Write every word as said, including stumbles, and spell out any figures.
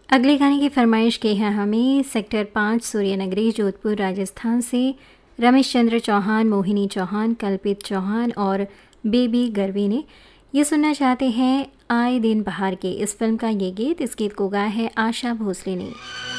अगले गाने की फरमाइश की है हमें सेक्टर पाँच सूर्यनगरी जोधपुर राजस्थान से रमेश चंद्र चौहान, मोहिनी चौहान, कल्पित चौहान और बेबी गर्वी ने। ये सुनना चाहते हैं आए दिन बहार के इस फिल्म का ये गीत। इस गीत को गाया है आशा भोसले ने।